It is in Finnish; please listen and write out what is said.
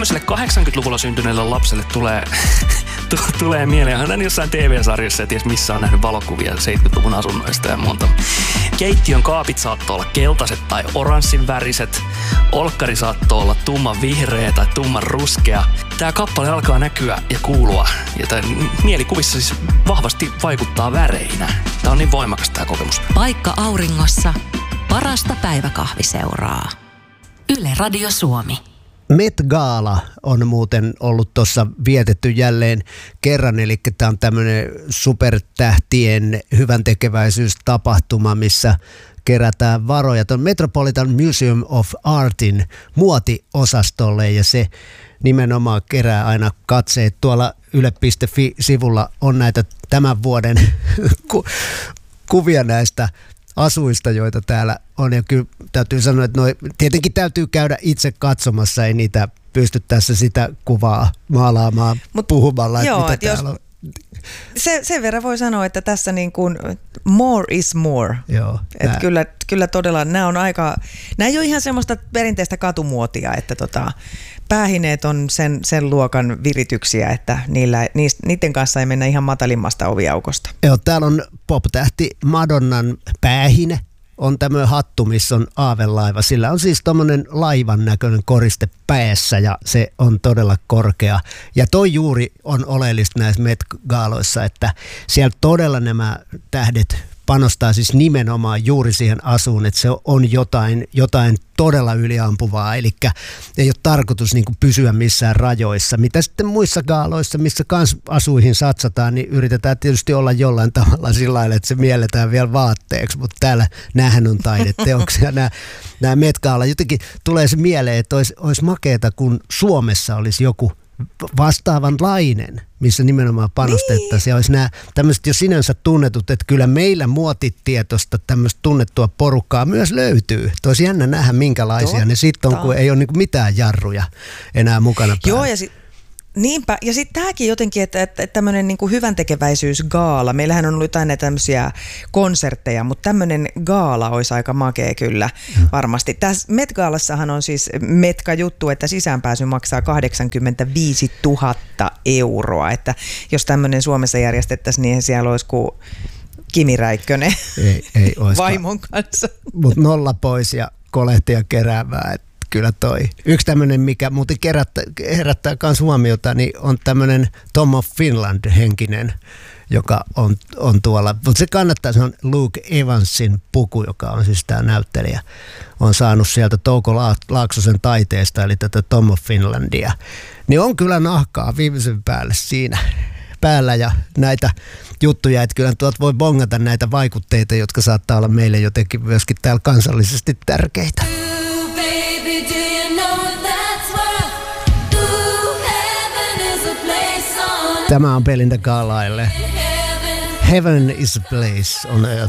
tämmöiselle 80-luvulla syntyneelle lapselle tulee mieleen, hän on jossain TV-sarjassa ja ties missä on nähnyt valokuvia 70-luvun asunnoista ja monta. Keittiön kaapit saattoi olla keltaiset tai oranssin väriset, olkkari saattoi olla tumman vihreä tai tumman ruskea. Tämä kappale alkaa näkyä ja kuulua ja tämä mielikuvissa siis vahvasti vaikuttaa väreinä. Tämä on niin voimakas tämä kokemus. Paikka auringossa, parasta päiväkahviseuraa. Yle Radio Suomi. Met Gala on muuten ollut tuossa vietetty jälleen kerran, eli tämä on tämmöinen supertähtien hyväntekeväisyystapahtuma, missä kerätään varoja tuon Metropolitan Museum of Artin muotiosastolle, ja se nimenomaan kerää aina katseet. Tuolla yle.fi-sivulla on näitä tämän vuoden kuvia näistä asuista, joita täällä on, ja kyllä täytyy sanoa, että tietenkin täytyy käydä itse katsomassa, ei niitä pysty tässä sitä kuvaa maalaamaan puhumalla, joo, mitä täällä on. Sen verran voi sanoa, että tässä niin kuin more is more. Joo, että kyllä todella nämä ei ole ihan semmoista perinteistä katumuotia, että päähineet on sen luokan virityksiä, että niiden kanssa ei mennä ihan matalimmasta oviaukosta. Joo, täällä on pop-tähti Madonnan päähine. On tämmöinen hattu, missä on aavelaiva. Sillä on siis tommonen laivan näköinen koriste päässä ja se on todella korkea. Ja toi juuri on oleellista näissä Met-gaaloissa, että siellä todella nämä tähdet panostaa siis nimenomaan juuri siihen asuun, että se on jotain todella yliampuvaa, eli ei ole tarkoitus niin kuin pysyä missään rajoissa. Mitä sitten muissa gaaloissa, missä kans asuihin satsataan, niin yritetään tietysti olla jollain tavalla sillä lailla, että se mielletään vielä vaatteeksi, mutta täällä näähän on taideteoksia. Nämä Met-gaala, jotenkin tulee se mieleen, että olisi makeeta, kun Suomessa olisi joku vastaavanlainen, missä nimenomaan panostettaisiin. Ja olisi nämä tämmöiset jo sinänsä tunnetut, että kyllä meillä muotitietoista tämmöistä tunnettua porukkaa myös löytyy. Olisi jännä nähdä minkälaisia ne sitten on, kun ei ole niinku mitään jarruja enää mukana päällä. Joo, ja niinpä. Ja sitten tämäkin jotenkin, että tämmöinen niinku hyväntekeväisyysgaala. Meillähän on ollut aina tämmöisiä konsertteja, mutta tämmöinen gaala olisi aika makea kyllä varmasti. Tässä Met-gaalassahan on siis metka-juttu, että sisäänpääsy maksaa 85 000 €. Että jos tämmöinen Suomessa järjestettäisiin, niin siellä olisi kuin Kimi Räikkönen ei vaimon kanssa. Mutta nolla pois ja kolehtia keräävää, kyllä toi. Yksi tämmöinen, mikä muuten herättää myös huomiota, niin on tämmöinen Tom of Finland-henkinen, joka on tuolla. Mutta se kannattaa, se on Luke Evansin puku, joka on siis tämä näyttelijä. On saanut sieltä Touko Laaksosen taiteesta, eli tätä Tom of Finlandia. Niin on kyllä nahkaa viimeisen päälle siinä päällä ja näitä juttuja, että kyllä tuolta voi bongata näitä vaikutteita, jotka saattaa olla meille jotenkin myöskin täällä kansallisesti tärkeitä. Tämä on Belinda Carlisle. Heaven is a place on earth.